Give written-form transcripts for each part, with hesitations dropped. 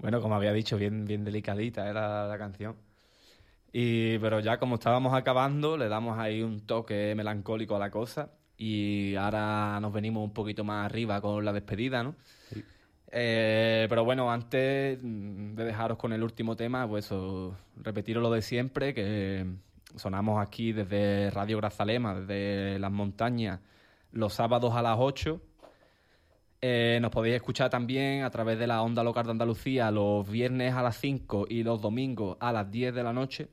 Bueno, como había dicho, bien delicadita era la canción. Pero ya como estábamos acabando, le damos ahí un toque melancólico a la cosa. Y ahora nos venimos un poquito más arriba con la despedida, ¿no? Sí. Pero bueno, antes de dejaros con el último tema, pues repetiros lo de siempre, que sonamos aquí desde Radio Grazalema, desde las montañas, los sábados a las 8. Nos podéis escuchar también a través de la onda local de Andalucía los viernes a las 5 y los domingos a las 10 de la noche.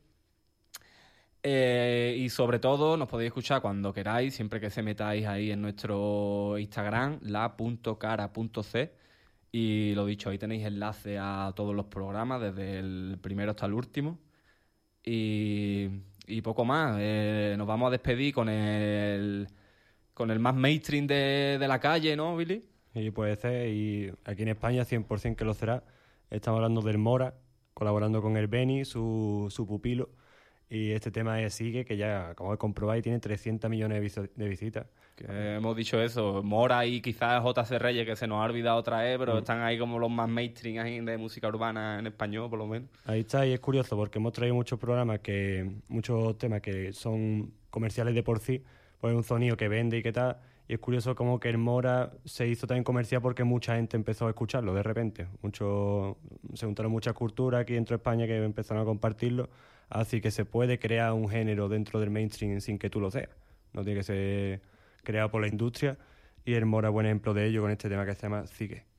Y sobre todo nos podéis escuchar cuando queráis, siempre que se metáis ahí en nuestro Instagram, la.cara.c. Y lo dicho, ahí tenéis enlace a todos los programas, desde el primero hasta el último. Y, y poco más. Nos vamos a despedir con el más mainstream de la calle, ¿no, Billy? Y puede ser, y aquí en España 100% que lo será. Estamos hablando del Mora, colaborando con el Beni, su pupilo. Y este tema es Sigue, que ya acabo de comprobar y tiene 300 millones de visitas. Que hemos dicho eso, Mora y quizás JC Reyes, que se nos ha olvidado traer, pero están ahí como los más mainstream ahí de música urbana en español, por lo menos. Ahí está, y es curioso porque hemos traído muchos programas, muchos temas que son comerciales de por sí, pues un sonido que vende y qué tal. Y es curioso como que el Mora se hizo también comercial porque mucha gente empezó a escucharlo de repente. Se juntaron muchas culturas aquí dentro de España que empezaron a compartirlo. Así que se puede crear un género dentro del mainstream sin que tú lo seas. No tiene que ser creado por la industria. Y el Mora es buen ejemplo de ello con este tema que se llama Sigue.